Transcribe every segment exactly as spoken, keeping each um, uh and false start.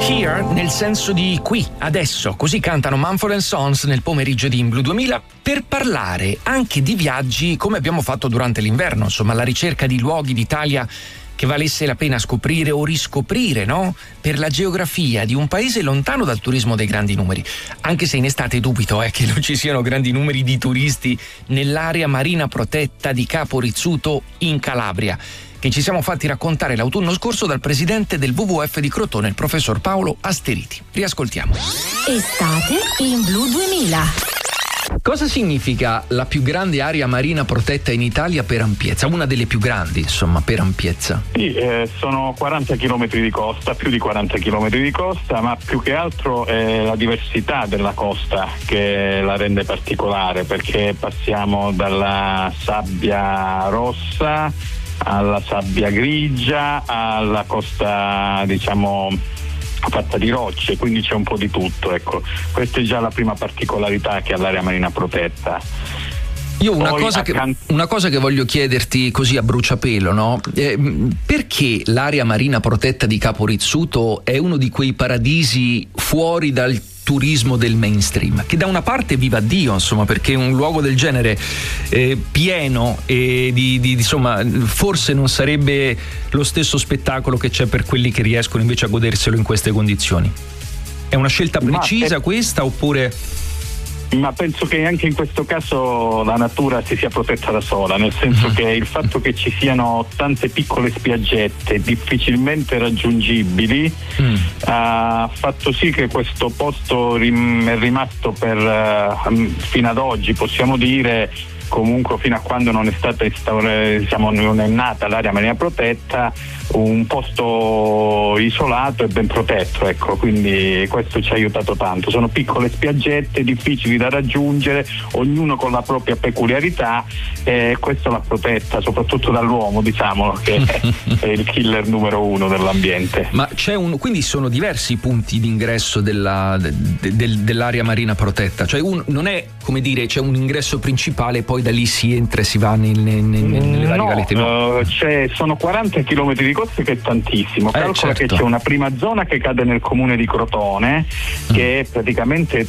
Here nel senso di qui, adesso, così cantano Mumford and Sons nel pomeriggio di In Blue duemila per parlare anche di viaggi come abbiamo fatto durante l'inverno, insomma la ricerca di luoghi d'Italia che valesse la pena scoprire o riscoprire, no? Per la geografia di un paese lontano dal turismo dei grandi numeri. Anche se in estate dubito eh, che non ci siano grandi numeri di turisti nell'area marina protetta di Capo Rizzuto in Calabria, che ci siamo fatti raccontare l'autunno scorso dal presidente del W W F di Crotone, il professor Paolo Asteriti. Riascoltiamo. Estate in Blue duemila. Cosa significa la più grande area marina protetta in Italia per ampiezza? Una delle più grandi, insomma, per ampiezza. Sì, eh, sono quaranta chilometri di costa, più di quaranta chilometri di costa, ma più che altro è la diversità della costa che la rende particolare, perché passiamo dalla sabbia rossa alla sabbia grigia, alla costa, diciamo, fatta di rocce, quindi c'è un po' di tutto, ecco. Questa è già la prima particolarità che ha l'area marina protetta. Io una cosa, accan- che, una cosa che voglio chiederti così a bruciapelo, no? Eh, perché l'area marina protetta di Capo Rizzuto è uno di quei paradisi fuori dal turismo del mainstream, che da una parte viva Dio, insomma, perché un luogo del genere eh, pieno e di, di insomma forse non sarebbe lo stesso spettacolo che c'è per quelli che riescono invece a goderselo in queste condizioni. È una scelta precisa è... questa oppure... Ma penso che anche in questo caso la natura si sia protetta da sola, nel senso uh-huh. che il fatto che ci siano tante piccole spiaggette difficilmente raggiungibili uh-huh. ha fatto sì che questo posto rim- è rimasto per uh, fino ad oggi, possiamo dire, comunque fino a quando non è stata instaurata, diciamo, non è nata l'area marina protetta, un posto isolato e ben protetto, ecco, quindi questo ci ha aiutato tanto. Sono piccole spiaggette difficili da raggiungere, ognuno con la propria peculiarità, e questo l'ha protetta soprattutto dall'uomo, diciamo, che è il killer numero uno dell'ambiente. Ma c'è un, quindi sono diversi punti d'ingresso della, de, de, dell'area marina protetta, cioè un, non è come dire c'è un ingresso principale e poi da lì si entra e si va nel, nel, nelle varie no, galette? No, uh, c'è, sono quaranta chilometri di costa, che è tantissimo. Eh, Calcola certo. che c'è una prima zona che cade nel comune di Crotone, mm. che è praticamente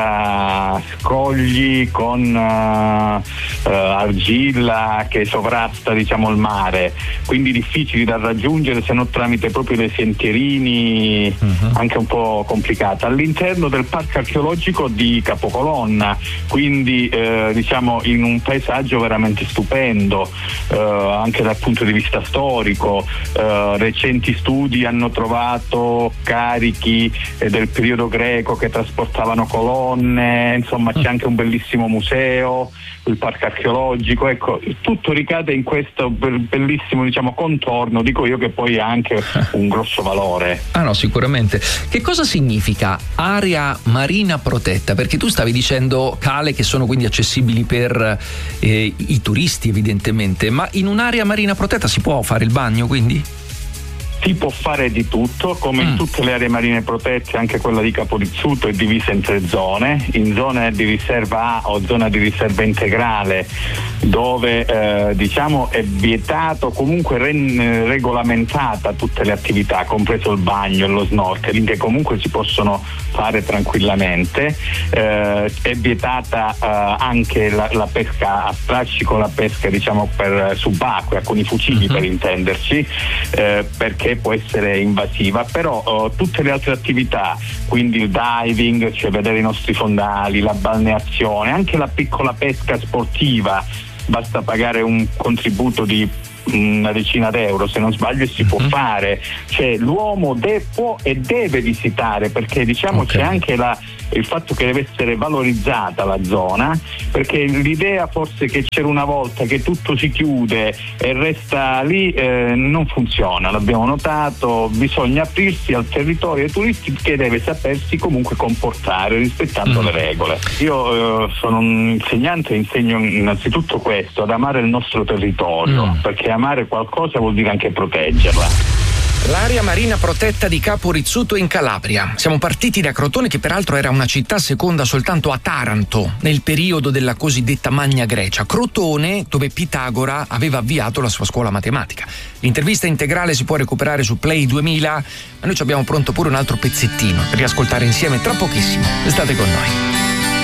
tutta scogli con uh, uh, argilla che sovrasta, diciamo, il mare, quindi difficili da raggiungere se non tramite proprio dei sentierini, mm-hmm. anche un po' complicata. All'interno del parco archeologico di Capocolonna, quindi uh, diciamo in un paesaggio veramente stupendo, uh, anche dal punto di vista storico. Uh, recenti studi hanno trovato carichi eh, del periodo greco che trasportavano colonne, insomma c'è anche un bellissimo museo, il parco archeologico, ecco, tutto ricade in questo bellissimo, diciamo, contorno, dico io, che poi ha anche un grosso valore. Ah no, sicuramente. Che cosa significa area marina protetta? Perché tu stavi dicendo cale che sono quindi accessibili per eh, i turisti evidentemente, ma in un'area marina protetta si può fare il bagno quindi? Si può fare di tutto, come mm. in tutte le aree marine protette, anche quella di Capo Rizzuto è divisa in tre zone, in zone di riserva A o zona di riserva integrale, dove eh, diciamo è vietato, comunque re- regolamentata tutte le attività, compreso il bagno e lo snorkeling, che comunque si possono fare tranquillamente, eh, è vietata eh, anche la, la pesca a strascico, la pesca, diciamo, per subacquea con i fucili, uh-huh. per intenderci, eh, perché può essere invasiva, però uh, tutte le altre attività, quindi il diving, cioè vedere i nostri fondali, la balneazione, anche la piccola pesca sportiva, basta pagare un contributo di una decina d'euro se non sbaglio e si uh-huh. può fare, cioè l'uomo de- può e deve visitare, perché diciamo okay. c'è anche la, il fatto che deve essere valorizzata la zona, perché l'idea forse che c'era una volta che tutto si chiude e resta lì eh, non funziona, l'abbiamo notato, bisogna aprirsi al territorio turistico che deve sapersi comunque comportare rispettando uh-huh. le regole. Io eh, sono un insegnante e insegno innanzitutto questo, ad amare il nostro territorio, uh-huh. perché amare qualcosa vuol dire anche proteggerla. L'area marina protetta di Capo Rizzuto in Calabria. Siamo partiti da Crotone, che peraltro era una città seconda soltanto a Taranto nel periodo della cosiddetta Magna Grecia. Crotone, dove Pitagora aveva avviato la sua scuola matematica. L'intervista integrale si può recuperare su Play duemila, ma noi ci abbiamo pronto pure un altro pezzettino per riascoltare insieme tra pochissimo. Restate con noi.